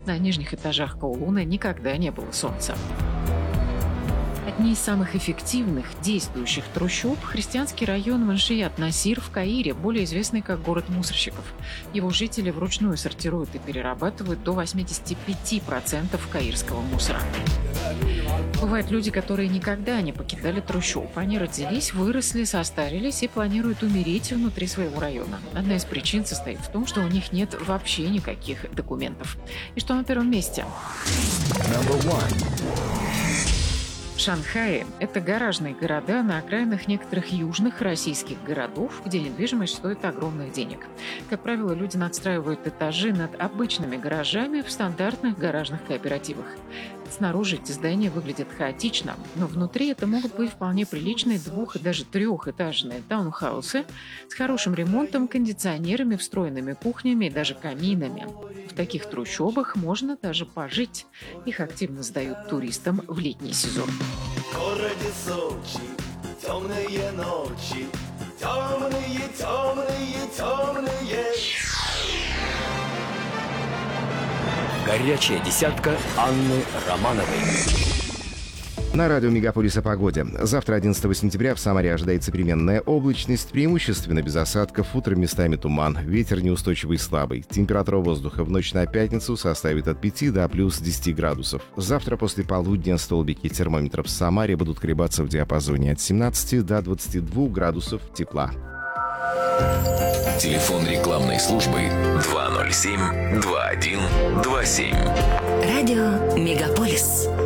На нижних этажах Коулуна никогда не было солнца. Одни из самых эффективных, действующих трущоб – христианский район Маншият-Насир в Каире, более известный как город мусорщиков. Его жители вручную сортируют и перерабатывают до 85% каирского мусора. Бывают люди, которые никогда не покидали трущоб. Они родились, выросли, состарились и планируют умереть внутри своего района. Одна из причин состоит в том, что у них нет вообще никаких документов. И что на первом месте? Шанхай – это гаражные города на окраинах некоторых южных российских городов, где недвижимость стоит огромных денег. Как правило, люди надстраивают этажи над обычными гаражами в стандартных гаражных кооперативах. Снаружи эти здания выглядят хаотично, но внутри это могут быть вполне приличные двух- и даже трехэтажные таунхаусы с хорошим ремонтом, кондиционерами, встроенными кухнями и даже каминами. В таких трущобах можно даже пожить. Их активно сдают туристам в летний сезон. В городе Сочи темные ночи, темные, темные, темные. Горячая десятка Анны Романовой. На радио «Мегаполис» о погоде. Завтра, 11 сентября, в Самаре ожидается переменная облачность, преимущественно без осадков, утром местами туман, ветер неустойчивый и слабый. Температура воздуха в ночь на пятницу составит от 5 до плюс 10 градусов. Завтра после полудня столбики термометров в Самаре будут колебаться в диапазоне от 17 до 22 градусов тепла. Телефон рекламной службы 207-2127. Радио «Мегаполис».